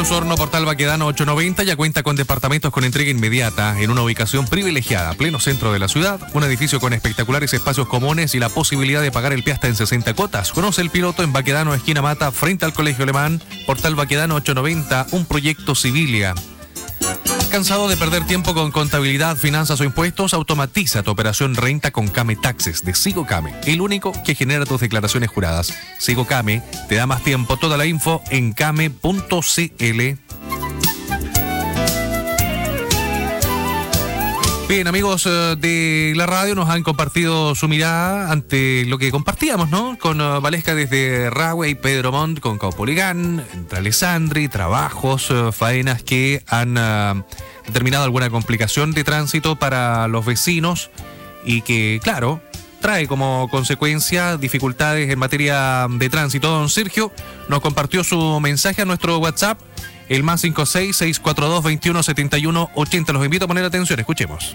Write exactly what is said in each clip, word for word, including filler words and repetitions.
Osorno, Portal Baquedano ochocientos noventa, ya cuenta con departamentos con entrega inmediata en una ubicación privilegiada, pleno centro de la ciudad, un edificio con espectaculares espacios comunes y la posibilidad de pagar el pie hasta en sesenta cuotas. Conoce el piloto en Baquedano, esquina Mata, frente al Colegio Alemán. Portal Baquedano ochocientos noventa, un proyecto Civilia. ¿Cansado de perder tiempo con contabilidad, finanzas o impuestos? Automatiza tu operación renta con Came Taxes de Sigo Came, el único que genera tus declaraciones juradas. Sigo Came te da más tiempo. Toda la info en came punto cl. Bien, amigos de la radio, nos han compartido su mirada ante lo que compartíamos, ¿no? Con uh, Valesca desde Rahue y Pedro Montt con Caupolicán, entre Alessandri, trabajos, uh, faenas que han uh, determinado alguna complicación de tránsito para los vecinos y que, claro, trae como consecuencia dificultades en materia de tránsito. Don Sergio nos compartió su mensaje a nuestro WhatsApp, el más cinco seis, seis cuatro dos, veintiuno, setenta y uno, ochenta. Los invito a poner atención, escuchemos.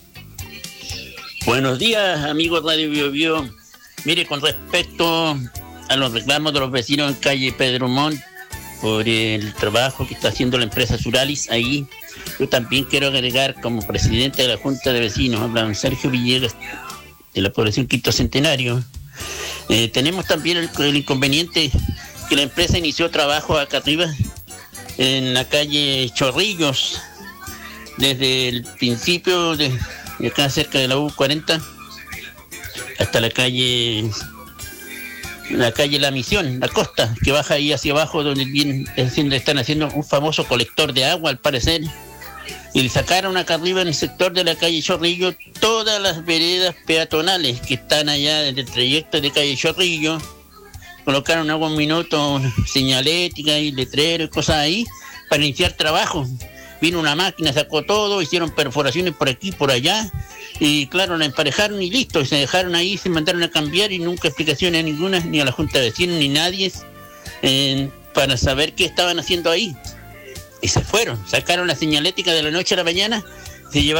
Buenos días, amigos Radio Bio Bio. Mire, con respecto a los reclamos de los vecinos en calle Pedro Montt por el trabajo que está haciendo la empresa Suralis ahí, yo también quiero agregar como presidente de la Junta de Vecinos, habla don Sergio Villegas, de la población Quinto Centenario. Eh, tenemos también el, el inconveniente que la empresa inició trabajo acá arriba, en la calle Chorrillos, desde el principio de, de acá cerca de la U cuarenta hasta la calle la calle La Misión, la costa, que baja ahí hacia abajo, donde bien, están haciendo un famoso colector de agua al parecer, y le sacaron acá arriba en el sector de la calle Chorrillo todas las veredas peatonales que están allá desde el trayecto de calle Chorrillo. Colocaron algún minuto señalética y letrero y cosas ahí para iniciar trabajo. Vino una máquina, sacó todo, hicieron perforaciones por aquí, por allá, y claro, la emparejaron y listo, y se dejaron ahí, se mandaron a cambiar y nunca explicaciones ninguna, ni a la Junta de Vecinos, ni nadie, eh, para saber qué estaban haciendo ahí. Y se fueron, sacaron la señalética de la noche a la mañana, se llevaron